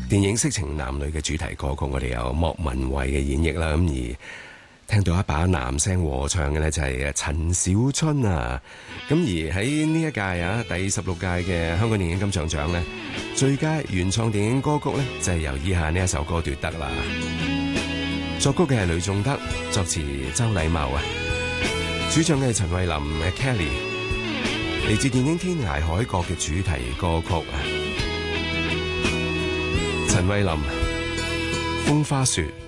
電影《色情男女》嘅主題歌曲，我哋有莫文蔚嘅演繹啦。咁而聽到一把男聲和唱嘅呢，就係陳小春啊。咁而喺呢一屆第16屆嘅香港電影金像獎呢，最佳原創電影歌曲呢，就係由以下呢一首歌奪得啦。作曲嘅係呂頌德，作詞周禮茂啊，主唱嘅係陳慧琳嘅 Kelly， 嚟自電影《天涯海角》嘅主題歌曲啊。陳慧琳《風花雪》。